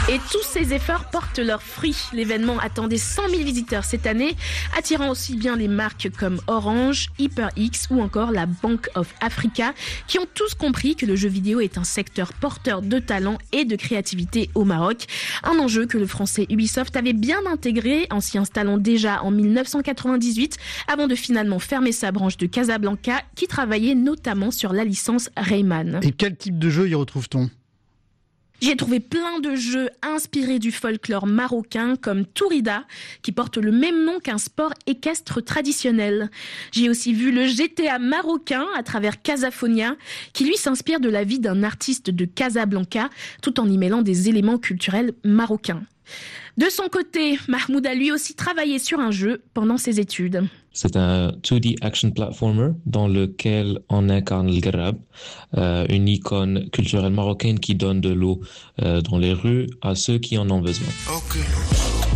Et tous ces efforts portent leurs fruits. L'événement attendait 100 000 visiteurs cette année, attirant aussi bien les marques comme Orange, HyperX ou encore la Bank of Africa, qui ont tous compris que le jeu vidéo est un secteur porteur de talent et de créativité au Maroc. Un enjeu que le français Ubisoft avait bien intégré en s'y installant déjà en 1998, avant de finalement fermer sa branche de Casablanca, qui travaillait notamment sur la licence Rayman. Et quel type de jeu y retrouve-t-on ? J'y ai trouvé plein de jeux inspirés du folklore marocain comme Tourida, qui porte le même nom qu'un sport équestre traditionnel. J'ai aussi vu le GTA marocain à travers Casaphonia, qui lui s'inspire de la vie d'un artiste de Casablanca, tout en y mêlant des éléments culturels marocains. De son côté, Mahmoud a lui aussi travaillé sur un jeu pendant ses études. C'est un 2D action platformer dans lequel on incarne le Garab, une icône culturelle marocaine qui donne de l'eau dans les rues à ceux qui en ont besoin. Okay.